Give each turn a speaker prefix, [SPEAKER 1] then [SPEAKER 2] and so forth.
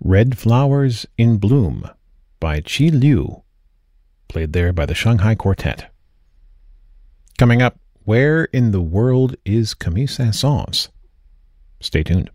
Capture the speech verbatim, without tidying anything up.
[SPEAKER 1] Red Flowers in Bloom by Qi Liu, played there by the Shanghai Quartet. Coming up, Where in the World is Camille Saint-Saëns? Stay tuned.